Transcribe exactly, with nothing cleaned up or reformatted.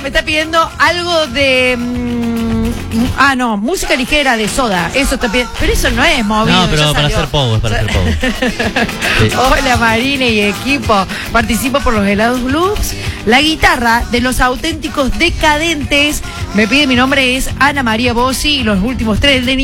me está pidiendo algo de... Mmm, ah, no, música ligera de Soda. Eso está pidiendo. Pero eso no es movido. No, pero para hacer pogo, es para hacer pogo. Sí. Hola Marina y equipo. Participo por los helados Blues. La guitarra de Los Auténticos Decadentes. Me pide, mi nombre es Ana María Bossi y los últimos tres del D N I.